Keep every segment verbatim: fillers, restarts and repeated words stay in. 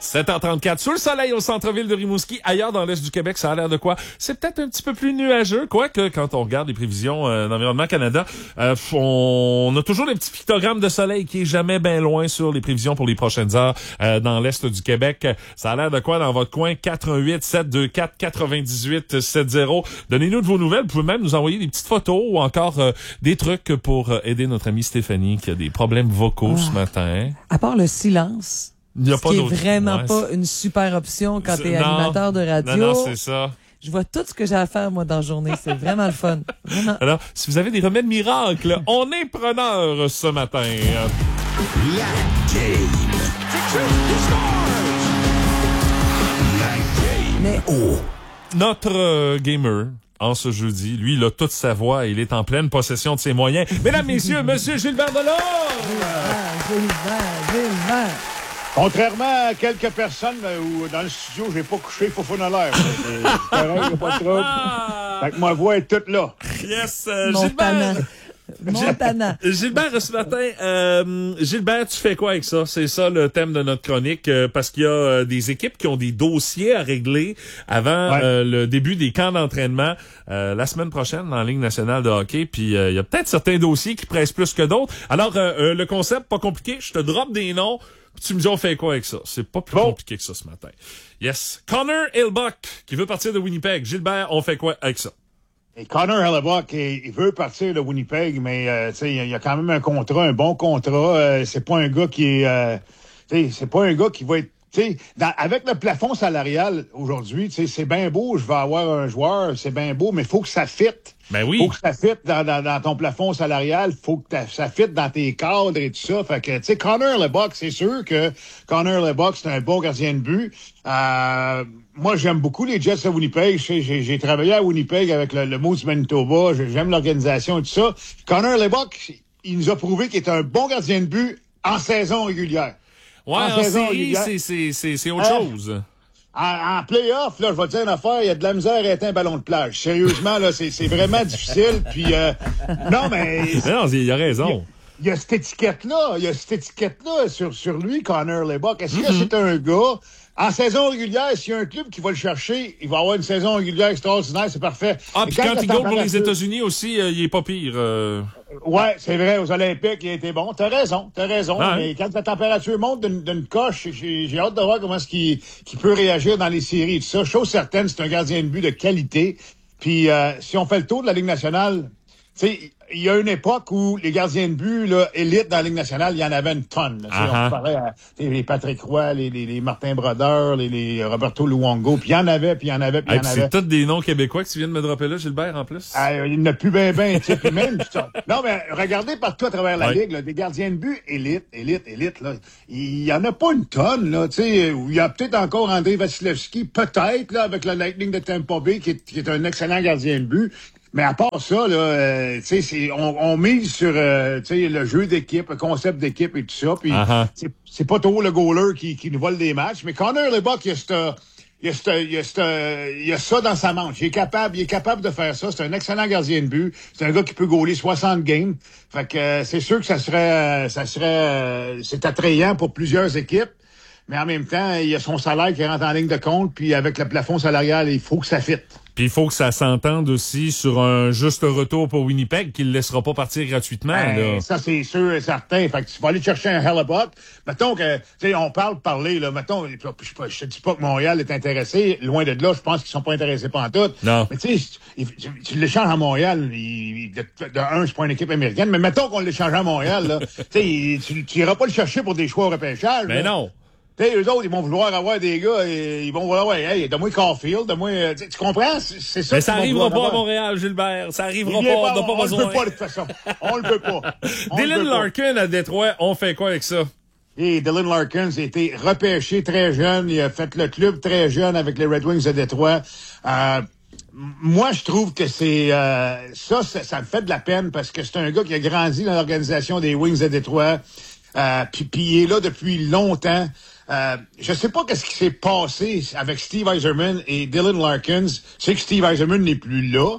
sept heures trente-quatre, sous le soleil au centre-ville de Rimouski. Ailleurs dans l'est du Québec, ça a l'air de quoi? C'est peut-être un petit peu plus nuageux, quoique quand on regarde les prévisions euh, d'Environnement Canada, euh, on, on a toujours des petits pictogrammes de soleil qui est jamais bien loin sur les prévisions pour les prochaines heures euh, dans l'est du Québec. Ça a l'air de quoi dans votre coin? quatre un huit sept deux quatre quatre-vingt-dix-huit soixante. Donnez-nous de vos nouvelles. Vous pouvez même nous envoyer des petites photos ou encore euh, des trucs pour euh, aider notre amie Stéphanie qui a des problèmes vocaux oh. ce matin. À part le silence. Il y a ce pas qui est d'autre. vraiment ouais, pas une super option quand t'es non, animateur de radio. Non, non, c'est ça. Je vois tout ce que j'ai à faire, moi, dans la journée. C'est vraiment le fun. Vraiment. Alors, si vous avez des remèdes miracles, on est preneur ce matin. La game. La game. Mais oh. Notre euh, gamer, en ce jeudi, lui, il a toute sa voix et il est en pleine possession de ses moyens. Mesdames, messieurs, monsieur Gilbert Delorme! Gilbert, Gilbert, Gilbert. Contrairement à quelques personnes euh, où dans le studio, j'ai pas couché faux dans l'air. C'est pareil, y a pas de trouble. Fait que ma voix est toute là. Yes, euh, Montana. Gilbert! Montana. Gilbert, ce matin, euh, Gilbert, tu fais quoi avec ça? C'est ça le thème de notre chronique, euh, parce qu'il y a euh, des équipes qui ont des dossiers à régler avant ouais. euh, le début des camps d'entraînement euh, la semaine prochaine dans la Ligue nationale de hockey. Puis euh, il y a peut-être certains dossiers qui pressent plus que d'autres. Alors, euh, euh, le concept, pas compliqué, je te drop des noms. Tu me dis, on fait quoi avec ça? C'est pas plus bon. compliqué que ça ce matin. Yes. Connor Hellebuyck, qui veut partir de Winnipeg. Gilbert, on fait quoi avec ça? Et Connor Hellebuyck, il veut partir de Winnipeg, mais euh, tu sais, il y a quand même un contrat, un bon contrat. Euh, c'est pas un gars qui est, euh, tu sais, c'est pas un gars qui va être, tu sais, avec le plafond salarial aujourd'hui, tu sais, c'est bien beau, je vais avoir un joueur, c'est bien beau, mais il faut que ça fitte. Ben oui. Faut que ça fitte dans, dans, dans ton plafond salarial, faut que ça fitte dans tes cadres et tout ça. Fait que, tu sais, Connor Hellebuyck, c'est sûr que Connor Hellebuyck, c'est un bon gardien de but. Euh, moi, j'aime beaucoup les Jets à Winnipeg. J'ai, j'ai, j'ai travaillé à Winnipeg avec le, le Moose Manitoba. J'aime l'organisation et tout ça. Connor Hellebuyck, il nous a prouvé qu'il est un bon gardien de but en saison régulière. Ouais, en, en série, c'est, c'est, c'est, c'est autre euh, chose. En, en play-off, là, je vais te dire une affaire, il y a de la misère à être un ballon de plage. Sérieusement, là, c'est, c'est vraiment difficile. Puis, euh, non, mais... Non, il a raison. Il y a cette étiquette-là, il y a cette étiquette-là sur, sur lui, Connor Hellebuyck. Est-ce mm-hmm. que c'est un gars... En saison régulière, s'il y a un club qui va le chercher, il va avoir une saison régulière extraordinaire, c'est parfait. Ah, puis quand, quand il goal pour les États-Unis aussi, euh, il est pas pire. Euh... Ouais, c'est vrai, aux Olympiques, il a été bon. T'as raison, t'as raison. Ah, mais hein? Quand la température monte d'une, d'une coche, j'ai, j'ai hâte de voir comment est-ce qu'il, qu'il peut réagir dans les séries et tout ça. Chose certaine, c'est un gardien de but de qualité. Puis euh, si on fait le tour de la Ligue nationale, tu sais, il y a une époque où les gardiens de but, là, élites dans la Ligue nationale, il y en avait une tonne. Uh-huh. On parlait à les Patrick Roy, les, les, les Martin Brodeur, les, les Roberto Luongo, puis il y en avait, puis il y en avait, puis il y en avait. C'est tous des noms québécois que tu viens de me dropper là, Gilbert, en plus. Ah, il n'y en a plus ben ben, tu sais, puis même, non, mais regardez partout à travers la ouais. Ligue, là, des gardiens de but élites, élites, élites, là. Il y en a pas une tonne, là, tu sais, où il y a peut-être encore André Vasilevski, peut-être, là, avec le Lightning de Tampa Bay, qui est, qui est un excellent gardien de but. Mais à part ça, là, euh, tu sais, on, on mise sur, euh, tu sais, le jeu d'équipe, le concept d'équipe et tout ça. Puis uh-huh. c'est, c'est pas trop le goaler qui, qui nous vole des matchs. Mais Connor Hellebuyck, il y a cette, il y a cette, il y a cette, il y a ça dans sa manche. Il est capable, il est capable de faire ça. C'est un excellent gardien de but. C'est un gars qui peut goaler soixante games. Fait que euh, c'est sûr que ça serait, ça serait, euh, c'est attrayant pour plusieurs équipes. Mais en même temps, il y a son salaire qui rentre en ligne de compte. Puis avec le plafond salarial, il faut que ça fitte. Puis il faut que ça s'entende aussi sur un juste retour pour Winnipeg, qu'il ne laissera pas partir gratuitement. Ben, là. Ça, c'est sûr et certain. Fait que tu vas aller chercher un Hellebuyck. Mettons que, tu sais, on parle parler, là. Mettons, je, je, je te dis pas que Montréal est intéressé. Loin de là, je pense qu'ils sont pas intéressés pantoute. Non. Mais tu sais, tu, tu l'échanges à Montréal, il, de, de un, c'est pas une équipe américaine. Mais mettons qu'on l'échange à Montréal, là. Tu sais, tu, tu iras pas le chercher pour des choix au repêchage. Mais là. non. Tu sais, eux autres, ils vont vouloir avoir des gars, et ils vont vouloir, ouais, hey, donne-moi Caulfield, donne-moi, euh, tu comprends? C'est, c'est ça. Mais ça arrivera pas à Montréal, Gilbert. Ça arrivera pas, on n'a pas on, besoin. On le veut pas, de toute façon. On le veut pas. Dylan Larkin à Détroit, on fait quoi avec ça? Et Dylan Larkin a été repêché très jeune. Il a fait le club très jeune avec les Red Wings de Détroit. Euh, moi, je trouve que c'est euh, ça, ça, ça me fait de la peine parce que c'est un gars qui a grandi dans l'organisation des Wings de Détroit. Euh, puis, puis il est là depuis longtemps. Euh, je sais pas qu'est-ce qui s'est passé avec Steve Yzerman et Dylan Larkin. Je sais que Steve Yzerman n'est plus là.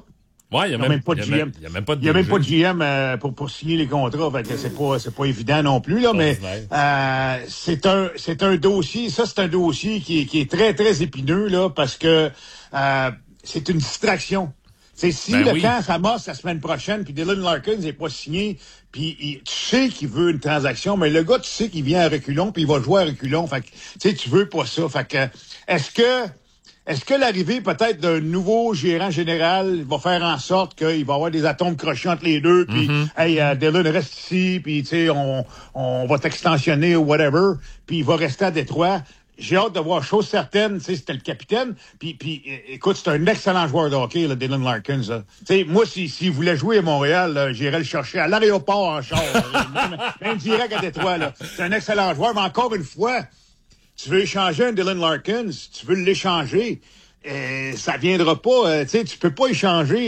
Ouais, il y a, a même, même pas de y a G M. Il y a même pas de Il y a même pas de G M. G M euh, pour, pour signer les contrats. Fait que c'est pas, c'est pas évident non plus, là, mais, euh, c'est un, c'est un dossier, ça, c'est un dossier qui est, qui est très, très épineux, là, parce que, euh, c'est une distraction. C'est si ben le oui. camp s'amasse la semaine prochaine, puis Dylan Larkin n'est pas signé, puis il, tu sais qu'il veut une transaction, mais le gars, tu sais qu'il vient à reculons, puis il va jouer à reculons. Fait que, tu sais, tu veux pas ça. Fait que, est-ce que, est-ce que l'arrivée peut-être d'un nouveau gérant général va faire en sorte qu'il va y avoir des atomes crochus entre les deux, puis Mm-hmm. hey, uh, Dylan reste ici, puis tu sais, on, on va t'extensionner ou whatever, puis il va rester à Détroit. J'ai hâte de voir chose certaine, tu sais, c'était le capitaine. Puis, puis écoute, c'est un excellent joueur de hockey, là, Dylan Larkin. Tu sais, moi, s'il si, si voulait jouer à Montréal, là, j'irais le chercher à l'aéroport en char. même, même direct à Détroit, là. C'est un excellent joueur, mais encore une fois, tu veux échanger un Dylan Larkin, tu veux l'échanger. Euh, ça viendra pas, euh, tu sais, tu peux pas échanger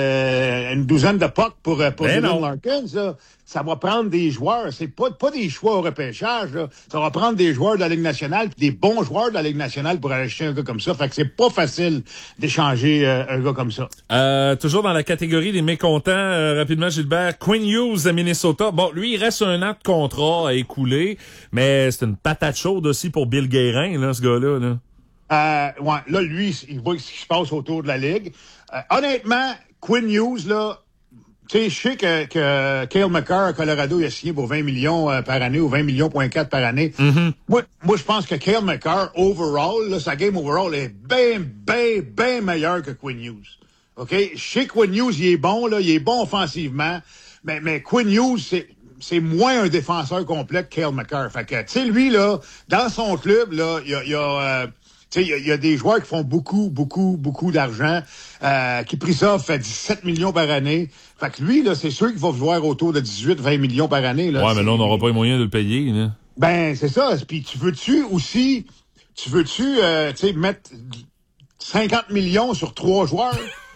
euh, une douzaine de pucks pour, pour Ben Dylan non. Larkin, ça. Ça va prendre des joueurs, c'est pas, pas des choix au repêchage, là. Ça va prendre des joueurs de la Ligue nationale, des bons joueurs de la Ligue nationale pour aller acheter un gars comme ça. Fait que c'est pas facile d'échanger euh, un gars comme ça. Euh, toujours dans la catégorie des mécontents, euh, rapidement, Gilbert, Quinn Hughes de Minnesota. Bon, lui, il reste un an de contrat à écouler, mais c'est une patate chaude aussi pour Bill Guérin, là, ce gars-là, là. Euh, ouais, là, lui, il voit ce qui se passe autour de la Ligue. Euh, honnêtement, Quinn Hughes, là, tu sais, je sais que, que Cale Makar à Colorado, il a signé pour vingt millions euh, par année ou vingt millions point quatre par année. Mm-hmm. Moi, moi, je pense que Cale Makar, overall, là, sa game overall est bien, bien, bien meilleure que Quinn Hughes. OK? Je sais que Quinn Hughes, il est bon, là, il est bon offensivement, mais, mais Quinn Hughes, c'est, c'est moins un défenseur complet que Cale Makar. Fait que, tu sais, lui, là, dans son club, là, il y a, il y a euh, tu sais, il y, y a des joueurs qui font beaucoup, beaucoup, beaucoup d'argent. Euh, Kaprizov fait dix-sept millions par année. Fait que lui, là, c'est sûr qu'il va vouloir autour de dix-huit, vingt millions par année. Là. Ouais, mais c'est... là, on n'aura pas les moyens de le payer, là. Ben, c'est ça. Puis tu veux-tu aussi, tu veux-tu, euh, tu sais, mettre cinquante millions sur trois joueurs?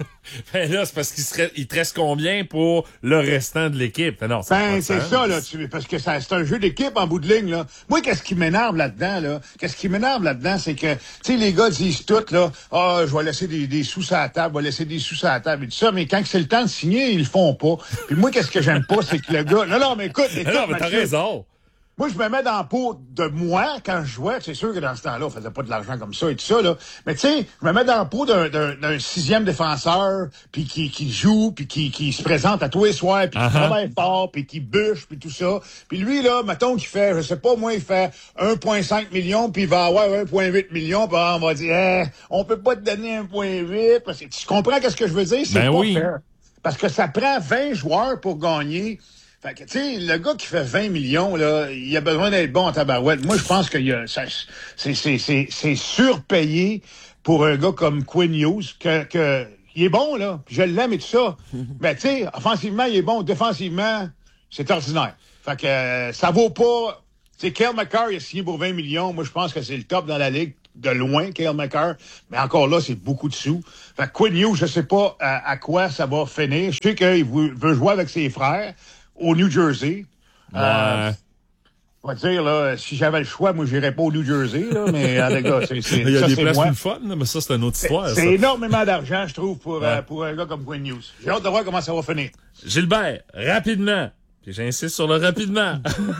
Ben là, c'est parce qu'il serait, il te reste combien pour le restant de l'équipe? Non, ça Ben, c'est ça, là, tu, parce que ça, c'est un jeu d'équipe en bout de ligne, là. Moi, qu'est-ce qui m'énerve là-dedans, là? Qu'est-ce qui m'énerve là-dedans, c'est que, tu sais, les gars disent tout, là, ah, oh, je vais laisser des, des sous à la table, je vais laisser des sous à la table et tout ça, mais quand c'est le temps de signer, ils le font pas. Puis moi, qu'est-ce que j'aime pas, c'est que le gars, non, non, mais écoute, écoute, non, mais t'as Mathieu, raison. moi, je me mets dans la peau de moi quand je jouais. C'est sûr que dans ce temps-là, on faisait pas de l'argent comme ça et tout ça, là. Mais tu sais, je me mets dans la peau d'un, d'un, d'un sixième défenseur, puis qui, qui joue, puis qui, qui se présente à tous les soirs, puis qui Uh-huh. travaille fort, puis qui bûche, puis tout ça. Puis lui, là, mettons qu'il fait, je sais pas, moi, il fait un virgule cinq million, puis il va avoir un virgule huit million, puis on va dire, eh, on peut pas te donner un virgule huit, parce que tu comprends qu'est-ce que je veux dire? C'est Ben pas oui. fair. Parce que ça prend vingt joueurs pour gagner. Fait que, tu sais, le gars qui fait vingt millions, là, il a besoin d'être bon en tabarouette. Moi, je pense que y a, ça, c'est, c'est, c'est, c'est surpayé pour un gars comme Quinn Hughes, que, que, il est bon, là, puis je l'aime et tout ça. Mais, tu sais, offensivement, il est bon. Défensivement, c'est ordinaire. Fait que, euh, ça vaut pas, tu sais, Cale Makar, il a signé pour vingt millions. Moi, je pense que c'est le top dans la ligue. De loin, Cale Makar. Mais encore là, c'est beaucoup de sous. Fait que Quinn Hughes, je sais pas à, à quoi ça va finir. Je sais qu'il veut, veut jouer avec ses frères au New Jersey. Ouais. Euh, on va dire, là, si j'avais le choix, moi, j'irais pas au New Jersey, là, mais, en tout cas, c'est, c'est, Il y a ça, des c'est places moi. plus fun, là, mais ça, c'est une autre histoire. C'est ça. énormément d'argent, je trouve, pour, Ouais. euh, pour un gars comme Quinn Hughes. J'ai hâte de voir comment ça va finir. Gilbert, rapidement. Puis j'insiste sur le rapidement.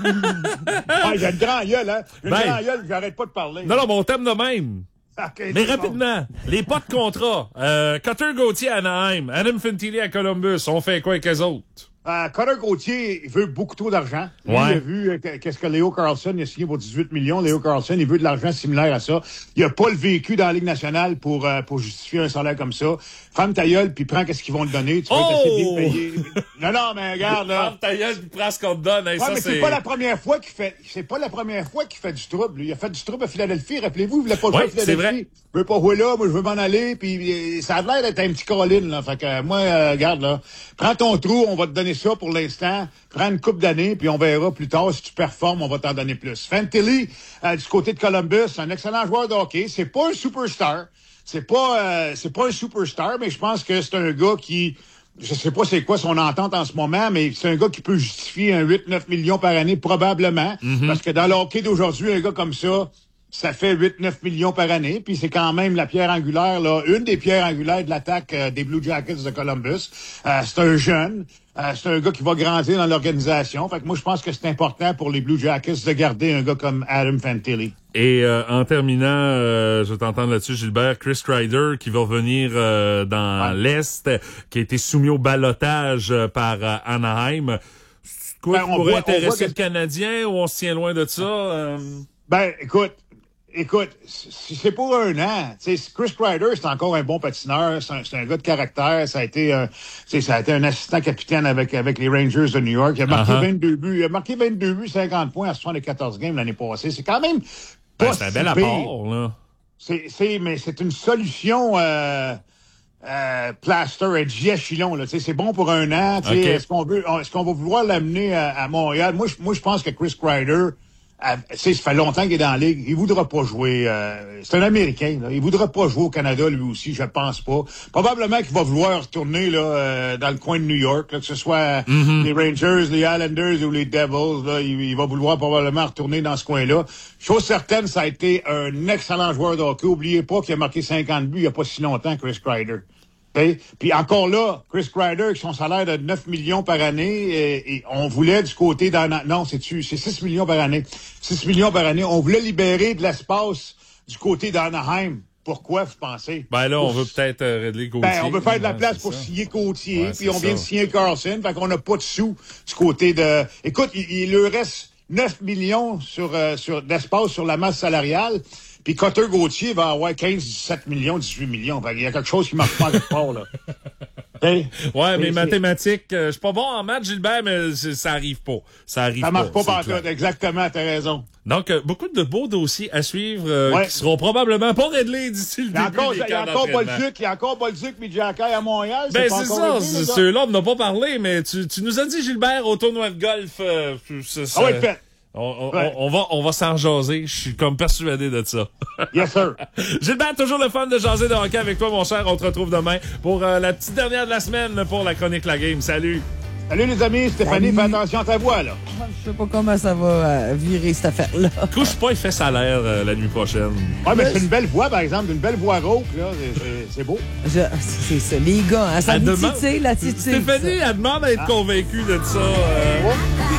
Ah, j'ai une grande gueule, hein. Une Ben. grande gueule, j'arrête pas de parler. non, non, mon thème de même. Okay, Mais c'est rapidement, les pas de contrat. Euh, Cutter Gauthier à Anaheim, Adam Fantilli à Columbus, on fait quoi avec les autres? Euh, Connor Gauthier, il veut beaucoup trop d'argent. Lui, Ouais. il a vu euh, qu'est-ce que Leo Carlson il a signé pour dix-huit millions. Leo Carlson, il veut de l'argent similaire à ça. Il a pas le vécu dans la Ligue nationale pour euh, pour justifier un salaire comme ça. Ferme ta gueule, puis prends qu'est-ce qu'ils vont te donner. Tu vas Oh! être assez bien payé. Non, non, mais regarde, là. Ferme ta gueule, puis prends ce qu'on te donne. Hey, Ouais, ça, mais c'est pas la première fois qu'il fait, c'est pas la première fois qu'il fait du trouble. lui. Il a fait du trouble à Philadelphie. Rappelez-vous, il voulait pas jouer Ouais, à Philadelphie. c'est vrai. Je veux pas jouer là, moi, je veux m'en aller, puis euh, ça a l'air d'être un petit Colin, là. Fait que, euh, moi, euh, regarde, là. Prends ton trou, on va te donner ça pour l'instant. Prends une coupe d'années, puis on verra plus tard si tu performes, on va t'en donner plus. Fantilli, euh, du côté de Columbus, c'est un excellent joueur de hockey. C'est pas un superstar. C'est pas, euh, c'est pas un superstar, mais je pense que c'est un gars qui, je sais pas c'est quoi son entente en ce moment, mais c'est un gars qui peut justifier un huit neuf millions par année, probablement. Mm-hmm. Parce que dans le hockey d'aujourd'hui, un gars comme ça, ça fait huit neuf millions par année, puis c'est quand même la pierre angulaire, là, une des pierres angulaires de l'attaque euh, des Blue Jackets de Columbus. Euh, c'est un jeune, euh, c'est un gars qui va grandir dans l'organisation. Fait que moi, je pense que c'est important pour les Blue Jackets de garder un gars comme Adam Fantilli. Et euh, en terminant, euh, je vais t'entendre là-dessus, Gilbert, Chris Kreider qui va revenir euh, dans ouais. l'Est, qui a été soumis au ballottage euh, par euh, Anaheim. Quoi ben, qui pourrait voit, intéresser le que... Canadien ou on se tient loin de ça? Euh... Ben, écoute, Écoute, si c'est pour un an, tu sais, Chris Kreider, c'est encore un bon patineur, c'est un, c'est un gars de caractère, ça a été un, tu sais, ça a été un assistant capitaine avec, avec les Rangers de New York. Il a marqué uh-huh. vingt-deux buts, il a marqué vingt-deux buts, cinquante points à soixante-quatorze games l'année passée. C'est quand même pas ben, c'est un bel apport, là. C'est, c'est, mais c'est une solution, euh, euh, plaster et diachylon, là. Tu sais, c'est bon pour un an, tu sais. Okay. Est-ce qu'on veut, est-ce qu'on va vouloir l'amener à, à Montréal? Moi, je, moi, je pense que Chris Kreider, tu sais, ça fait longtemps qu'il est dans la Ligue. Il voudra pas jouer. Euh, c'est un Américain, là. Il voudra pas jouer au Canada, lui aussi, je pense pas. Probablement qu'il va vouloir retourner là euh, dans le coin de New York, là, que ce soit mm-hmm. les Rangers, les Islanders ou les Devils. Là, il, il va vouloir probablement retourner dans ce coin-là. Chose certaine, ça a été un excellent joueur de hockey. Oubliez pas qu'il a marqué cinquante buts il y a pas si longtemps, Chris Kreider. Okay? Puis encore là, Chris Kreider, avec son salaire de neuf millions par année, et, et on voulait du côté d'Anaheim, non, c'est-tu, c'est six millions par année. six millions par année. On voulait libérer de l'espace du côté d'Anaheim. Pourquoi, vous pensez? Ben là, on veut peut-être euh, régler Gauthier. Ben, on veut faire de la place pour ça. signer Gauthier, ouais, puis on ça. vient de signer Carlson, fait qu'on n'a pas de sous du côté de... Écoute, il, il leur reste neuf millions sur, euh, sur d'espace sur la masse salariale. Puis Cotter Gauthier va avoir quinze, dix-sept millions, dix-huit millions. Il y a quelque chose qui marche pas quelque part, là. Hey, ouais, mais mathématiques, euh, je suis pas bon en maths, Gilbert, mais ça arrive pas. Ça arrive ça pas. Ça marche pas par là, exactement, t'as raison. Donc, euh, beaucoup de beaux dossiers à suivre euh, ouais. qui seront probablement pas réglés d'ici le début encore, des camps Il y a encore Bolduc, il y a encore Bolduc et Jacky à Montréal. Ben, c'est, c'est ça, c'est, ceux-là, on n'a pas parlé, mais tu, tu nous as dit, Gilbert, au tournoi de golf, euh, c'est, ah ouais, fait. On, on, ouais. on va, on va s'en jaser. Je suis comme persuadé de ça. Yes, sir. Gilbert, toujours le fun de jaser de hockey avec toi, mon cher. On te retrouve demain pour euh, la petite dernière de la semaine pour la chronique La Game. Salut. Salut, les amis. Stéphanie, Salut. fais attention à ta voix, là. Je sais pas comment ça va euh, virer, cette affaire-là. Couche pas, il fait salaire euh, la nuit prochaine. Ouais, mais c'est une belle voix, par exemple. Une belle voix rauque, là. C'est, c'est, c'est beau. Je, c'est ça. Les gars, hein, ça me titille, la titille. Stéphanie, elle demande à être ah. convaincue de ça. Euh... Ouais.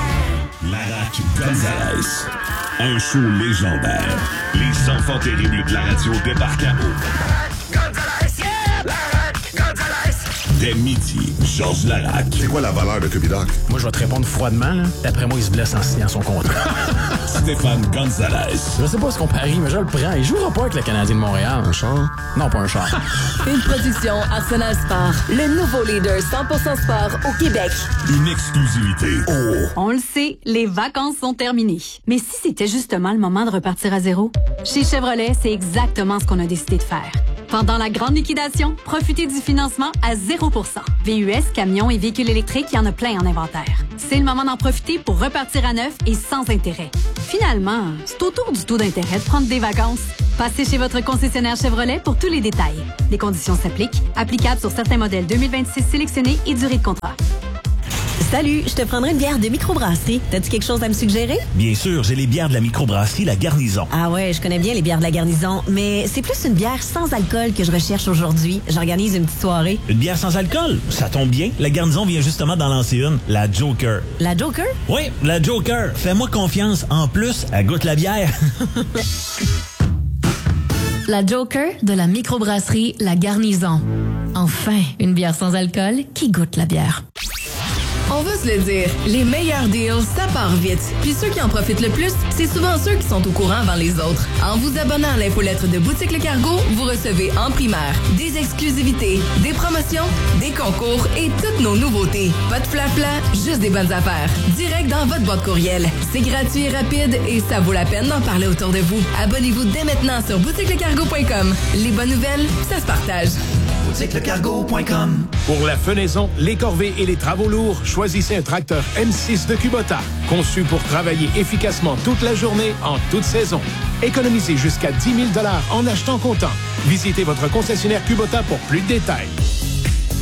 Larac Gonzalez. Un show légendaire. Les enfants terribles de la radio débarquent à eau. Gonzalez, yeah! Larac Gonzalez. Dès midi, Georges Larac. C'est quoi la valeur de Cubidoc? Moi, je vais te répondre froidement, là. D'après moi, il se blesse en signant son contrat. Stéphane Gonzalez. Je sais pas ce qu'on parie, mais je le prends. Il jouera pas avec le Canadien de Montréal. Un char? Non, pas un char. Une production Arsenal Sport. Le nouveau leader cent pour cent sport au Québec. Une exclusivité. Oh. On le sait, les vacances sont terminées. Mais si c'était justement le moment de repartir à zéro? Chez Chevrolet, c'est exactement ce qu'on a décidé de faire. Pendant la grande liquidation, profitez du financement à zéro pour cent. V U S, camions et véhicules électriques, il y en a plein en inventaire. C'est le moment d'en profiter pour repartir à neuf et sans intérêt. Finalement, c'est autour du taux d'intérêt de prendre des vacances. Passez chez votre concessionnaire Chevrolet pour tous les détails. Les conditions s'appliquent. Applicables sur certains modèles deux mille vingt-six sélectionnés et durée de contrat. Salut, je te prendrai une bière de microbrasserie. T'as-tu quelque chose à me suggérer? Bien sûr, j'ai les bières de la microbrasserie La Garnison. Ah ouais, je connais bien les bières de La Garnison, mais c'est plus une bière sans alcool que je recherche aujourd'hui. J'organise une petite soirée. Une bière sans alcool? Ça tombe bien. La Garnison vient justement d'en lancer une, la Joker. La Joker? Oui, la Joker. Fais-moi confiance. En plus, elle goûte la bière. La Joker de la microbrasserie La Garnison. Enfin, une bière sans alcool qui goûte la bière. On veut se le dire, les meilleurs deals, ça part vite. Puis ceux qui en profitent le plus, c'est souvent ceux qui sont au courant avant les autres. En vous abonnant à l'infolettre de Boutique Le Cargo, vous recevez en primaire des exclusivités, des promotions, des concours et toutes nos nouveautés. Pas de flafla, juste des bonnes affaires. Direct dans votre boîte courriel. C'est gratuit et rapide et ça vaut la peine d'en parler autour de vous. Abonnez-vous dès maintenant sur boutique le cargo point com. Les bonnes nouvelles, ça se partage. boutique le cargo point com. Pour la fenaison, les corvées et les travaux lourds, choisissez un tracteur M six de Kubota, conçu pour travailler efficacement toute la journée, en toute saison. Économisez jusqu'à dix mille dollars en achetant comptant. Visitez votre concessionnaire Kubota pour plus de détails.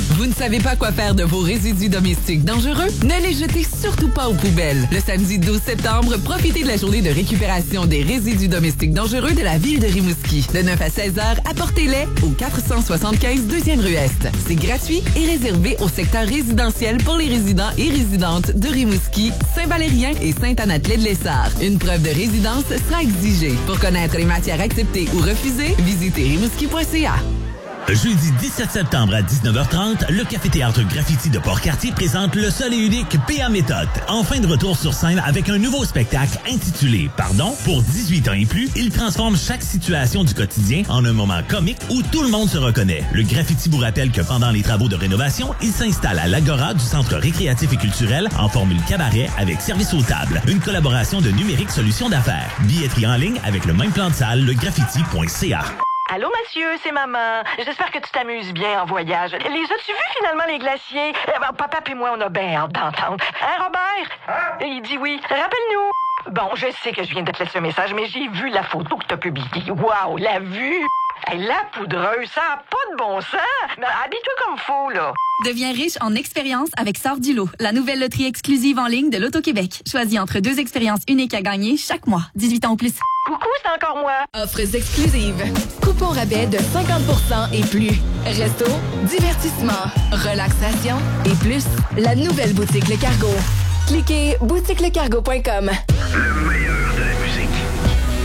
Vous ne savez pas quoi faire de vos résidus domestiques dangereux? Ne les jetez surtout pas aux poubelles. Le samedi douze septembre, profitez de la journée de récupération des résidus domestiques dangereux de la ville de Rimouski. De neuf à seize heures, apportez-les au quatre cent soixante-quinze deuxième rue Est. C'est gratuit et réservé au secteur résidentiel pour les résidents et résidentes de Rimouski, Saint-Valérien et Sainte-Anne-de-Lessard. Une preuve de résidence sera exigée. Pour connaître les matières acceptées ou refusées, visitez rimouski point c a. Jeudi dix-sept septembre à dix-neuf heures trente, le Café-Théâtre Graffiti de Port-Cartier présente le seul et unique P A Méthode. Enfin de retour sur scène avec un nouveau spectacle intitulé « Pardon ». Pour dix-huit ans et plus, il transforme chaque situation du quotidien en un moment comique où tout le monde se reconnaît. Le graffiti vous rappelle que pendant les travaux de rénovation, il s'installe à l'Agora du Centre récréatif et culturel en formule cabaret avec service aux tables. Une collaboration de Numérique Solutions d'affaires. Billetterie en ligne avec le même plan de salle, le graffiti point c a. Allô, monsieur, c'est maman. J'espère que tu t'amuses bien en voyage. Les as-tu vus, finalement, les glaciers? Eh ben, papa puis moi, on a bien hâte d'entendre. Hein, Robert? Hein? Il dit oui. Rappelle-nous. Bon, je sais que je viens de te laisser un message, mais j'ai vu la photo que t'as publiée. Waouh, la vue! Hey, la poudreuse, ça n'a pas de bon sens. Mais habille-toi comme faut, là. Deviens riche en expérience avec Sort du lot, la nouvelle loterie exclusive en ligne de l'Auto-Québec. Choisis entre deux expériences uniques à gagner chaque mois. dix-huit ans ou plus. Coucou, c'est encore moi. Offres exclusives. Coupons rabais de cinquante pour cent et plus. Resto, divertissement, relaxation et plus. La nouvelle boutique Le Cargo. Cliquez boutique le cargo point com. Le